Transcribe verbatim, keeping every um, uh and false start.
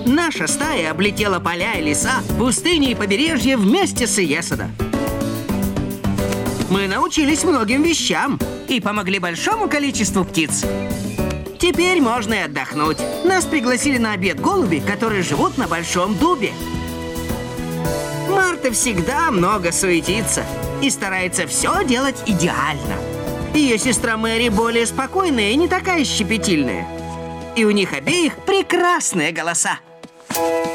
Наша стая облетела поля и леса, пустыни и побережья вместе с Иесодо. Мы научились многим вещам и помогли большому количеству птиц. Теперь можно и отдохнуть. Нас пригласили на обед голуби, которые живут на большом дубе. Марта всегда много суетится и старается все делать идеально. Ее сестра Мэри более спокойная и не такая щепетильная. И у них обеих прекрасные голоса.